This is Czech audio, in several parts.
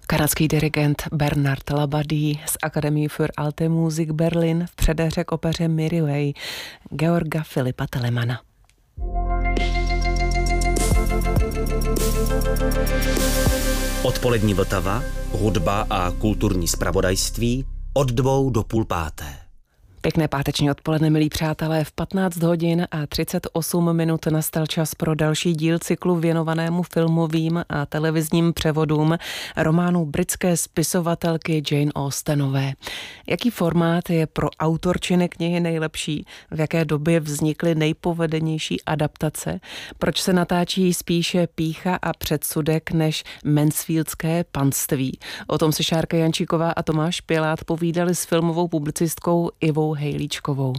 Kanadský dirigent Bernard Labadie z Akademie für Alte Musik Berlin v předehře k opeře Mirway Georga Filipa Telemana. Odpolední Vltava, hudba a kulturní zpravodajství od 2 do 4:30. Pěkné páteční odpoledne, milí přátelé, v 15 hodin a 38 minut nastal čas pro další díl cyklu věnovanému filmovým a televizním převodům románu britské spisovatelky Jane Austenové. Jaký formát je pro autorčiny knihy nejlepší? V jaké době vznikly nejpovedenější adaptace? Proč se natáčí spíše pýcha a předsudek než Mansfieldské panství? O tom se Šárka Jančíková a Tomáš Pilát povídali s filmovou publicistkou Ivou Hejlíčkovou.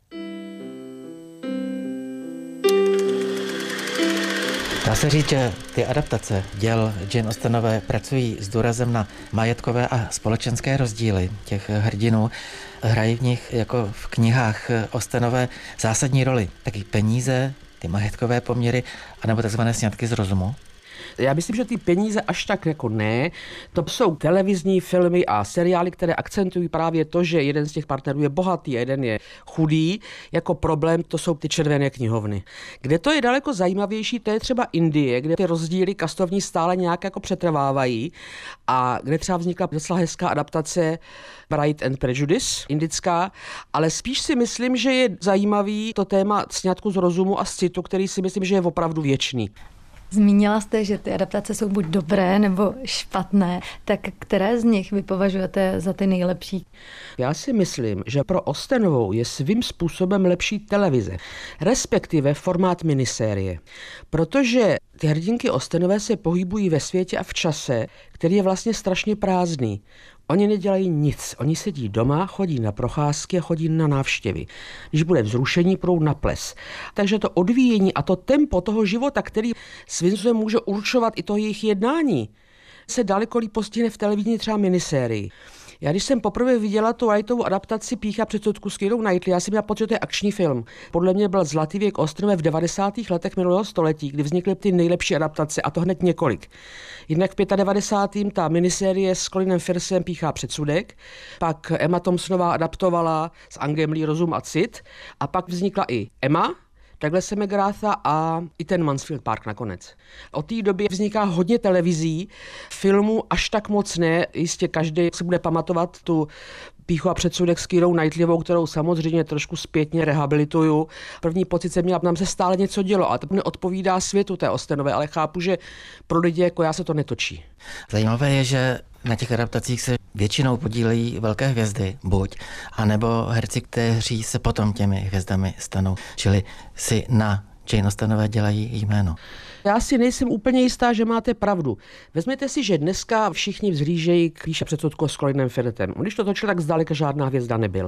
Dá se říct, že ty adaptace děl Jane Austenové pracují s důrazem na majetkové a společenské rozdíly těch hrdinů. Hrají v nich jako v knihách Austenové zásadní roli. Taky peníze, ty majetkové poměry, anebo takzvané sňatky z rozumu. Já myslím, že ty peníze až tak jako ne. To jsou televizní filmy a seriály, které akcentují právě to, že jeden z těch partnerů je bohatý a jeden je chudý. Jako problém to jsou ty červené knihovny. Kde to je daleko zajímavější, to je třeba Indie, kde ty rozdíly kastovní stále nějak jako přetrvávají a kde třeba vznikla docela hezká adaptace Pride and Prejudice, indická, ale spíš si myslím, že je zajímavý to téma sňatku z rozumu a z citu, který si myslím, že je opravdu věčný. Zmínila jste, že ty adaptace jsou buď dobré nebo špatné, tak které z nich vy považujete za ty nejlepší? Já si myslím, že pro Austenovou je svým způsobem lepší televize, respektive formát minisérie, protože ty hrdinky Austenové se pohybují ve světě a v čase, který je vlastně strašně prázdný. Oni nedělají nic, oni sedí doma, chodí na procházky a chodí na návštěvy. Když bude vzrušení, půjdou na ples. Takže to odvíjení a to tempo toho života, který svým způsobem může určovat i to jejich jednání, se daleko líp postihne v televizní třeba minisérii. Já když jsem poprvé viděla tu Wrightovu adaptaci Pýcha předsudku s Keirou Knightley, já jsem měla pocit, že to je akční film. Podle mě byl zlatý věk Austenové v 90. letech minulého století, kdy vznikly ty nejlepší adaptace, a to hned několik. Jednak v 95. ta minisérie s Colinem Firthem Pýcha předsudek, pak Emma Thompsonová adaptovala s Angem Lee Rozum a cit, a pak vznikla i Emma, Douglase McGratha a i ten Mansfield Park nakonec. Od té doby vzniká hodně televizí, filmů až tak moc ne, jistě každý si bude pamatovat tu Pýchu a předsudek s Keirou Knightleyovou, kterou samozřejmě trošku zpětně rehabilituju. První pocit jsem měla, nám se stále něco dělo a to neodpovídá světu té Austenové, ale chápu, že pro lidi jako já se to netočí. Zajímavé je, že na těch adaptacích se většinou podílejí velké hvězdy, buď, anebo herci, kteří se potom těmi hvězdami stanou, čili si na Jane Austenové dělají jméno. Já si nejsem úplně jistá, že máte pravdu. Vezměte si, že dneska všichni vzhlížejí k Pýše předsudku s Colinem Firthem. Když to točil, tak zdaleka žádná hvězda nebyl.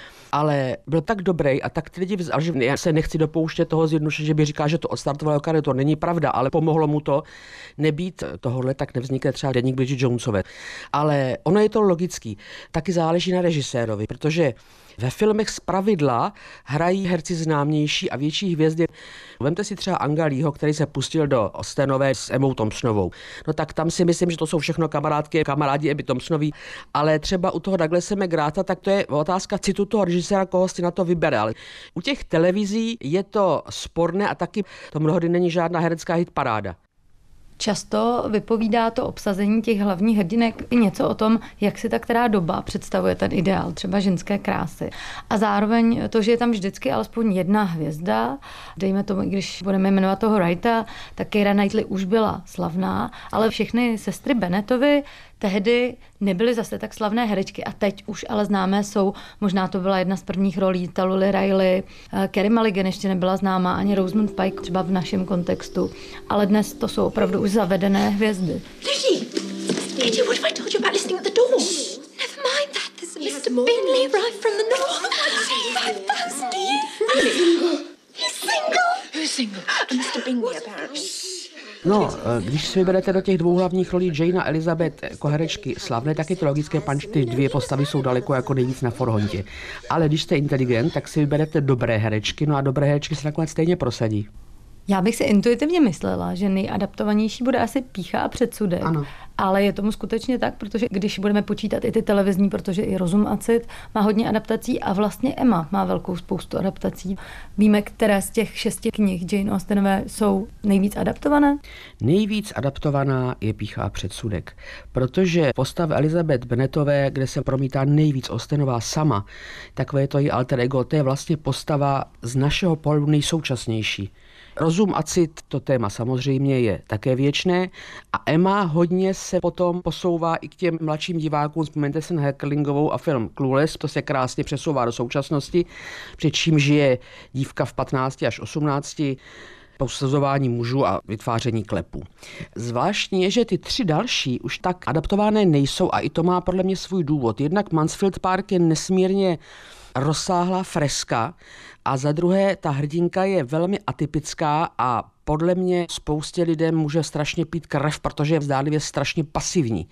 Ale byl tak dobrý a tak ty lidi, že já se nechci dopouštět toho zjednodušení, že by říkal, že to odstartovalo kariéru, to není pravda, ale pomohlo mu to nebýt tohohle, tak nevznikne třeba Deník Bridget Jonesové. Ale ono je to logický. Taky záleží na režisérovi, protože ve filmech zpravidla hrají herci známější a větší hvězdy. Vemte si třeba Anga Leeho, který se pustil do Austenové s Emmou Thompsonovou. No tak tam si myslím, že to jsou všechno kamarádi Emmy Thompsonový, ale třeba u toho Douglase McGratha, tak to je otázka citu toho režiséra, koho si na to vybere. Ale u těch televizí je to sporné a taky to mnohdy není žádná herecká hitparáda. Často vypovídá to obsazení těch hlavních hrdinek i něco o tom, jak si ta která doba představuje ten ideál třeba ženské krásy. A zároveň to, že je tam vždycky alespoň jedna hvězda, dejme tomu, když budeme jmenovat toho Wrighta, tak Keira Knightley už byla slavná, ale všechny sestry Bennettovy tehdy nebyly zase tak slavné herečky a teď už ale známé jsou. Možná to byla jedna z prvních rolí, ta Lily Riley, Carey Mulligan ještě nebyla známá, ani Rosamund Pike třeba v našem kontextu, ale dnes to jsou opravdu už zavedené hvězdy. Lucy, what have I told you about listening at the door? Never mind that, there's Mr. Bingley arrived from the north. He's single. Who's single? Mr. Bingley, apparently. No, když si vyberete do těch dvou hlavních rolí Jane a Elizabeth jako herečky slavné, tak je to logické, panč ty dvě postavy jsou daleko jako nejvíc na forhontě. Ale když jste inteligent, tak si vyberete dobré herečky, no a dobré herečky se nakonec stejně prosadí. Já bych si intuitivně myslela, že nejadaptovanější bude asi Pýcha a předsudek. Ano. Ale je tomu skutečně tak, protože když budeme počítat i ty televizní, protože i Rozum a cit má hodně adaptací a vlastně Emma má velkou spoustu adaptací. Víme, které z těch 6 knih Jane Austenové jsou nejvíc adaptované? Nejvíc adaptovaná je Pýcha a předsudek, protože postava Elizabeth Bennetové, kde se promítá nejvíc Austenová sama, takové to její alter ego, to je vlastně postava z našeho pohledu nejsoučasnější. Rozum a cit, to téma samozřejmě je také věčné a Emma hodně se potom posouvá i k těm mladším divákům. Vzpomeňte se na Herkelingovou a film Clueless, to se krásně přesouvá do současnosti, před čím žije dívka v 15 až 18 posazování mužů a vytváření klepů. Zvláštní je, že ty 3 další už tak adaptované nejsou a i to má podle mě svůj důvod. Jednak Mansfield Park je nesmírně rozsáhlá freska a za druhé ta hrdinka je velmi atypická a podle mě spoustě lidem může strašně pít krev, protože je zdánlivě strašně pasivní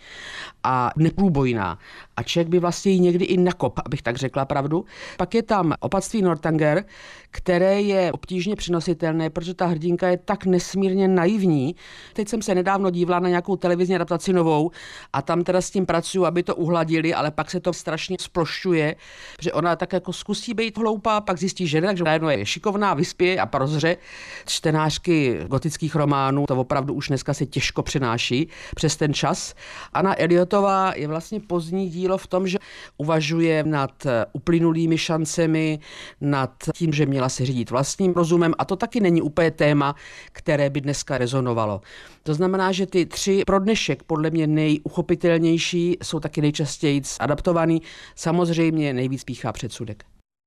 a neprůbojná. A člověk by vlastně jí někdy i nakop, abych tak řekla pravdu. Pak je tam Opatství Northanger, které je obtížně přenositelné, protože ta hrdinka je tak nesmírně naivní. Teď jsem se nedávno dívala na nějakou televizní adaptaci novou a tam teda s tím pracuju, aby to uhladili, ale pak se to strašně splošťuje, že ona tak jako zkusí být hloupá, pak zjistí, že ne, takže najednou je šikovná, vyspěje a prozře. Čtenářky gotických románů to opravdu už dneska se těžko přenáší přes ten čas. Anna Elliotová je vlastně pozdní dílo v tom, že uvažuje nad uplynulými šancemi, nad tím, že měla se řídit vlastním rozumem a to taky není úplně téma, které by dneska rezonovalo. To znamená, že ty 3 pro dnešek podle mě nejuchopitelnější jsou taky nejčastěji adaptovaný, samozřejmě nejvíc Pýcha a předsudek.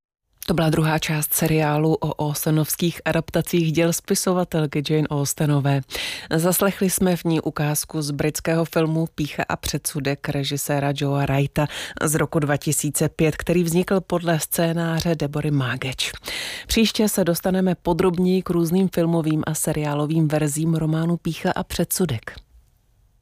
To byla druhá část seriálu o austenovských adaptacích děl spisovatelky Jane Austenové. Zaslechli jsme v ní ukázku z britského filmu Pýcha a předsudek režiséra Joea Wrighta z roku 2005, který vznikl podle scénáře Deborah Magech. Příště se dostaneme podrobněji k různým filmovým a seriálovým verzím románu Pýcha a předsudek.